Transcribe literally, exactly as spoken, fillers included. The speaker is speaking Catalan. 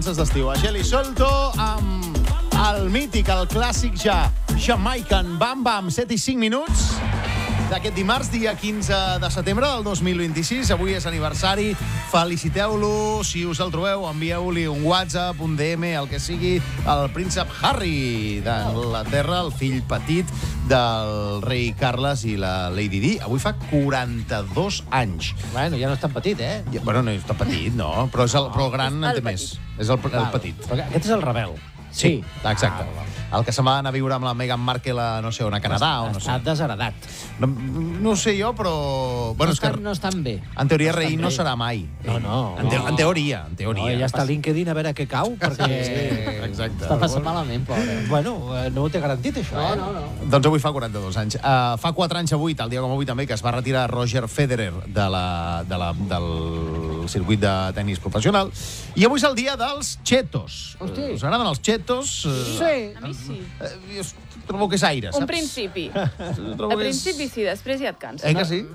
d'estiu. A Geli Solto amb el mític, el clàssic ja, Jamaican Bam Bam, set i cinc minuts d'aquest dimarts, dia quinze de setembre del dos mil vint-i-sis. Avui és aniversari, feliciteu-lo, si us el trobeu, envieu-li un WhatsApp, un D M, el que sigui, al príncep Harry d'Anglaterra, el fill petit del rei Carles i la Lady Di. Avui fa quaranta-dos anys. Bueno, ja no és tan petit, eh? Ja, bueno, no és tan petit, no, però, és el, però el gran en té més. És el, el petit. Però aquest és el rebel. Sí, exacte. El que se'n va anar a viure amb la Meghan Markle a, no sé, on, a Canadà o no sé. Està desheredat. No, no ho sé jo, però... Bueno, no, és que, estan, no estan bé. en teoria, no rei no serà mai. No, no. En, te, en teoria, en teoria. No, ja està a LinkedIn a veure què cau, perquè... Sí, exacte. Està passant malament, pobre. Bueno, no ho té garantit, això, No, eh? no, no. Doncs avui fa quaranta-dos anys. Uh, fa quatre anys avui, tal dia com avui també, que es va retirar Roger Federer de la, de la, del circuit de tennis professional. I avui és el dia dels chetos. Hosti. Us agraden els chetos? Sí. A mi sí. Uh, jo trobo que és aire, saps? Un principi. Trobo Al que és- principi sí, després ja et cansa. Eh que sí?